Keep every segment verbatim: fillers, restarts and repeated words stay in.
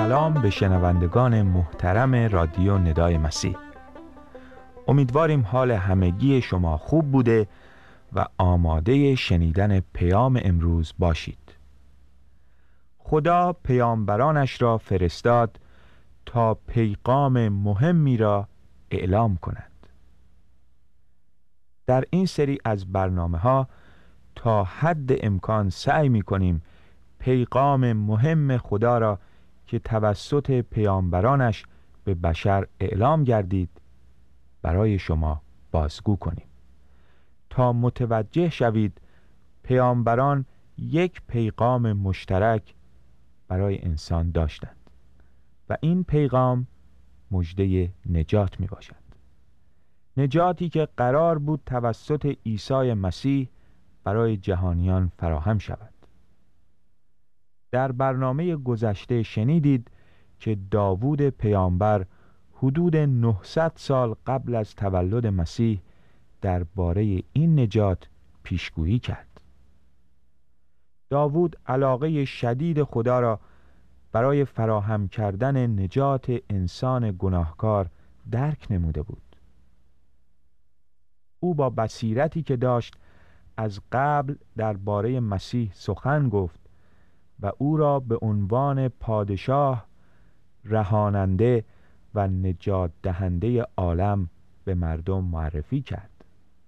سلام به شنوندگان محترم رادیو ندای مسیح. امیدواریم حال همگی شما خوب بوده و آماده شنیدن پیام امروز باشید. خدا پیامبرانش را فرستاد تا پیغام مهمی را اعلام کنند. در این سری از برنامه ها تا حد امکان سعی می کنیم پیغام مهم خدا را که توسط پیامبرانش به بشر اعلام گردید برای شما بازگو کنیم تا متوجه شوید پیامبران یک پیغام مشترک برای انسان داشتند و این پیغام مژده نجات می باشد. نجاتی که قرار بود توسط عیسی مسیح برای جهانیان فراهم شود. در برنامه گذشته شنیدید که داوود پیامبر حدود نهصد سال قبل از تولد مسیح درباره این نجات پیشگویی کرد. داوود علاقه شدید خدا را برای فراهم کردن نجات انسان گناهکار درک نموده بود. او با بصیرتی که داشت از قبل درباره مسیح سخن گفت و او را به عنوان پادشاه، رهاننده و نجات دهنده عالم به مردم معرفی کرد.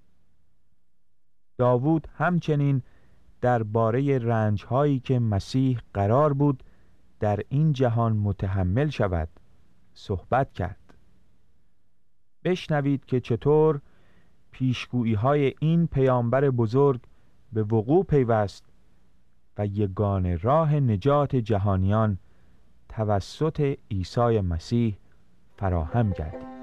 داوود همچنین درباره رنج‌هایی که مسیح قرار بود در این جهان متحمل شود صحبت کرد. بشنوید که چطور پیشگویی‌های این پیامبر بزرگ به وقوع پیوست و یگانه راه نجات جهانیان توسط عیسی مسیح فراهم گردید.